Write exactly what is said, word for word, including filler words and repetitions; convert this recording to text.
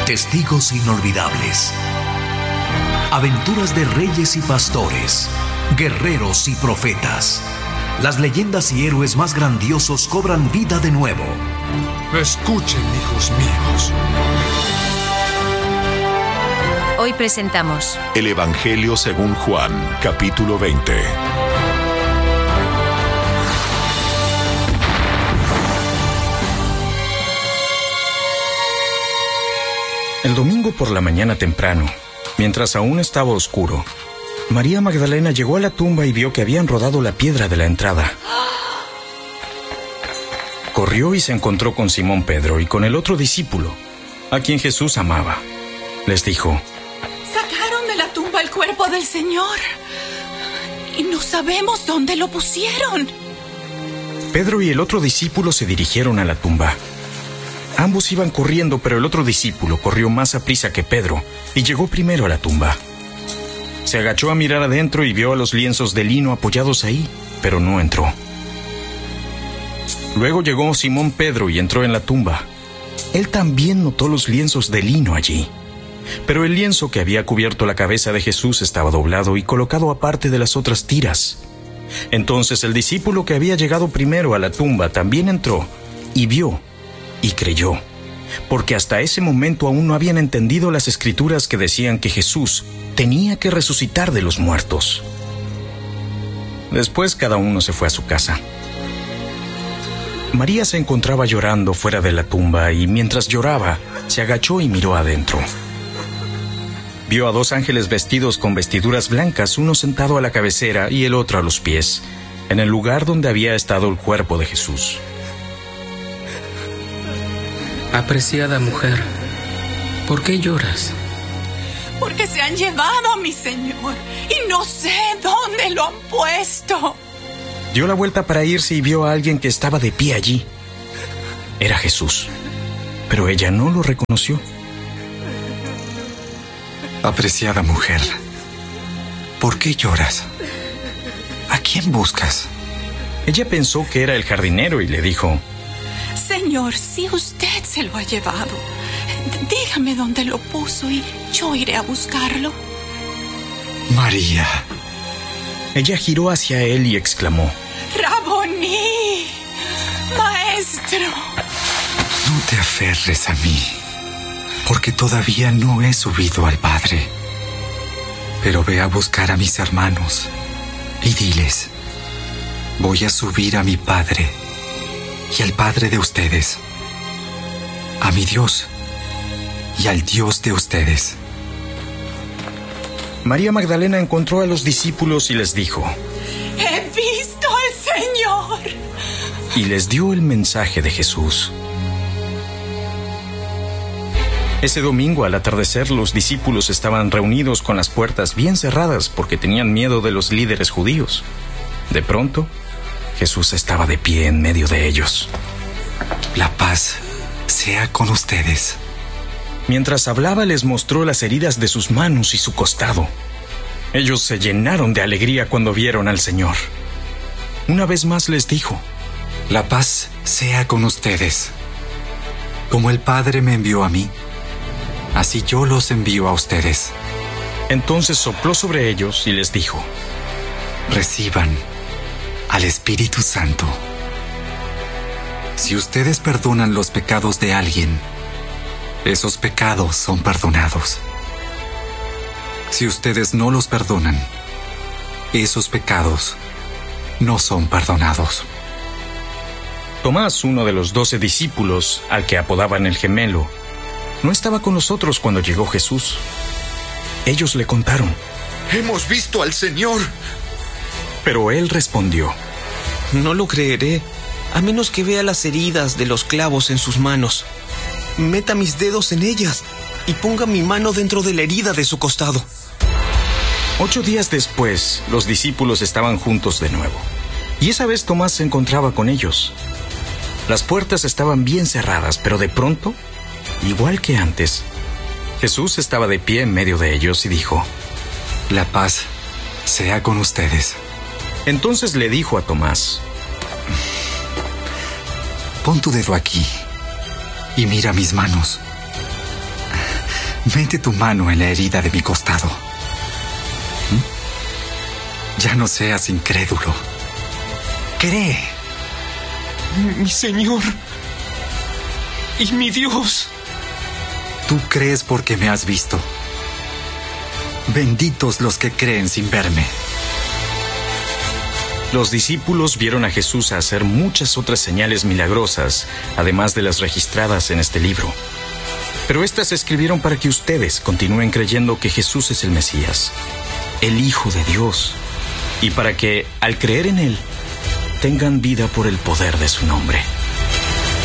Testigos inolvidables. Aventuras de reyes y pastores, guerreros y profetas. Las leyendas y héroes más grandiosos cobran vida de nuevo. Escuchen, hijos míos. Hoy presentamos El Evangelio según Juan, capítulo veinte. El domingo por la mañana temprano, mientras aún estaba oscuro, María Magdalena llegó a la tumba y vio que habían rodado la piedra de la entrada. Corrió y se encontró con Simón Pedro y con el otro discípulo, a quien Jesús amaba. Les dijo: Sacaron de la tumba el cuerpo del Señor y no sabemos dónde lo pusieron. Pedro y el otro discípulo se dirigieron a la tumba. Ambos iban corriendo, pero el otro discípulo corrió más aprisa que Pedro y llegó primero a la tumba. Se agachó a mirar adentro y vio a los lienzos de lino apoyados ahí, pero no entró. Luego llegó Simón Pedro y entró en la tumba. Él también notó los lienzos de lino allí, pero el lienzo que había cubierto la cabeza de Jesús estaba doblado y colocado aparte de las otras tiras. Entonces el discípulo que había llegado primero a la tumba también entró y vio y creyó, porque hasta ese momento aún no habían entendido las escrituras que decían que Jesús tenía que resucitar de los muertos. Después cada uno se fue a su casa. María se encontraba llorando fuera de la tumba y mientras lloraba, se agachó y miró adentro. Vio a dos ángeles vestidos con vestiduras blancas, uno sentado a la cabecera y el otro a los pies, en el lugar donde había estado el cuerpo de Jesús. Apreciada mujer, ¿por qué lloras? Porque se han llevado a mi Señor y no sé dónde lo han puesto. Dio la vuelta para irse y vio a alguien que estaba de pie allí. Era Jesús, pero ella no lo reconoció. Apreciada mujer, ¿por qué lloras? ¿A quién buscas? Ella pensó que era el jardinero y le dijo: Señor, si usted se lo ha llevado, dígame dónde lo puso y yo iré a buscarlo. María. Ella giró hacia él y exclamó: Raboní, maestro. No te aferres a mí, porque todavía no he subido al Padre. Pero ve a buscar a mis hermanos y diles: voy a subir a mi Padre y al Padre de ustedes, a mi Dios y al Dios de ustedes. María Magdalena encontró a los discípulos y les dijo: He visto al Señor. Y les dio el mensaje de Jesús. Ese domingo al atardecer los discípulos estaban reunidos con las puertas bien cerradas porque tenían miedo de los líderes judíos. De pronto, Jesús estaba de pie en medio de ellos. La paz sea con ustedes. Mientras hablaba les mostró las heridas de sus manos y su costado. Ellos se llenaron de alegría cuando vieron al Señor. Una vez más les dijo: La paz sea con ustedes. Como el Padre me envió a mí, así yo los envío a ustedes. Entonces sopló sobre ellos y les dijo: Reciban al Espíritu Santo. Si ustedes perdonan los pecados de alguien, esos pecados son perdonados. Si ustedes no los perdonan, esos pecados no son perdonados. Tomás, uno de los doce discípulos, al que apodaban el gemelo, no estaba con nosotros cuando llegó Jesús. Ellos le contaron: ¡Hemos visto al Señor! Pero él respondió: No lo creeré, a menos que vea las heridas de los clavos en sus manos. Meta mis dedos en ellas y ponga mi mano dentro de la herida de su costado. Ocho días después, los discípulos estaban juntos de nuevo, y esa vez Tomás se encontraba con ellos. Las puertas estaban bien cerradas, pero de pronto, igual que antes, Jesús estaba de pie en medio de ellos y dijo: La paz sea con ustedes. Entonces le dijo a Tomás: Pon tu dedo aquí y mira mis manos. Mete tu mano en la herida de mi costado. ¿Mm? Ya no seas incrédulo. Cree. Mi Señor y mi Dios. Tú crees porque me has visto. Benditos los que creen sin verme. Los discípulos vieron a Jesús hacer muchas otras señales milagrosas, además de las registradas en este libro. Pero estas se escribieron para que ustedes continúen creyendo que Jesús es el Mesías, el Hijo de Dios, y para que, al creer en Él, tengan vida por el poder de su nombre.